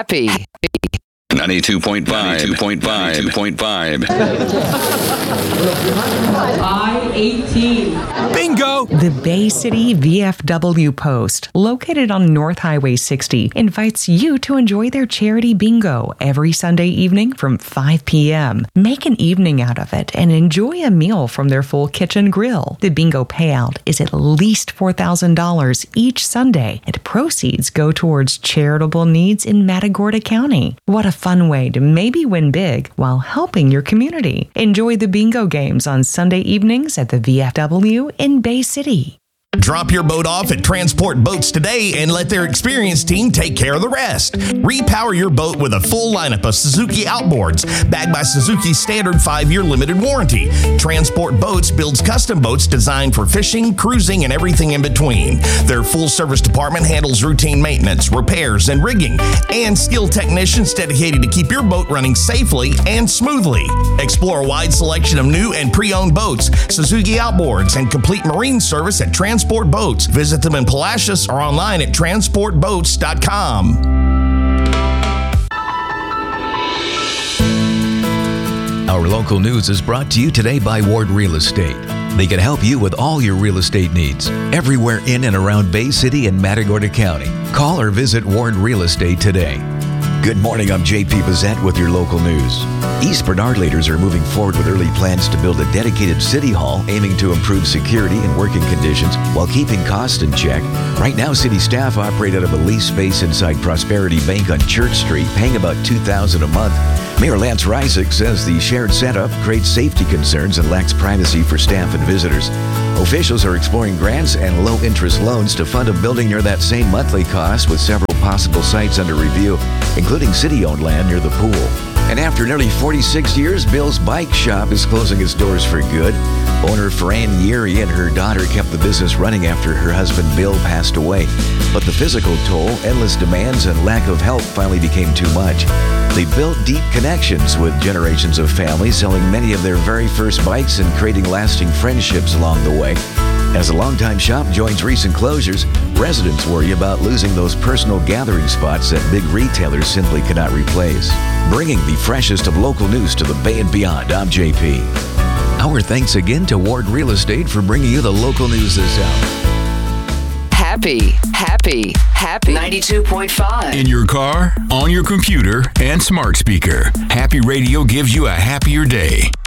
Happy. 92.5. I-18. Bingo! The Bay City VFW Post, located on North Highway 60, invites you to enjoy their charity bingo every Sunday evening from 5 p.m. Make an evening out of it and enjoy a meal from their full kitchen grill. The bingo payout is at least $4,000 each Sunday, and proceeds go towards charitable needs in Matagorda County. What a fun way to maybe win big while helping your community. Enjoy the bingo games on Sunday evenings at the VFW in Bay City. Drop your boat off at Transport Boats today and let their experienced team take care of the rest. Repower your boat with a full lineup of Suzuki outboards, backed by Suzuki's standard 5-year limited warranty. Transport Boats builds custom boats designed for fishing, cruising, and everything in between. Their full-service department handles routine maintenance, repairs, and rigging, and skilled technicians dedicated to keep your boat running safely and smoothly. Explore a wide selection of new and pre-owned boats, Suzuki outboards, and complete marine service at Transport Boats. Visit them in Palacios or online at transportboats.com. Our local news is brought to you today by Ward Real Estate. They can help you with all your real estate needs, everywhere in and around Bay City and Matagorda County. Call or visit Ward Real Estate today. Good morning, I'm JP Bazette with your local news. East Bernard leaders are moving forward with early plans to build a dedicated city hall aiming to improve security and working conditions while keeping costs in check. Right now, city staff operate out of a leased space inside Prosperity Bank on Church Street, paying about $2,000 a month. Mayor Lance Reisig says the shared setup creates safety concerns and lacks privacy for staff and visitors. Officials are exploring grants and low-interest loans to fund a building near that same monthly cost, with several possible sites under review, including city-owned land near the pool. And after nearly 46 years, Bill's Bike Shop is closing its doors for good. Owner Fran Yeri and her daughter kept the business running after her husband Bill passed away. But the physical toll, endless demands, and lack of help finally became too much. They built deep connections with generations of families, selling many of their very first bikes and creating lasting friendships along the way. As a longtime shop joins recent closures, residents worry about losing those personal gathering spots that big retailers simply cannot replace. Bringing the freshest of local news to the Bay and beyond, I'm JP. Our thanks again to Ward Real Estate for bringing you the local news this hour. Happy. 92.5. In your car, on your computer, and smart speaker. Happy Radio gives you a happier day.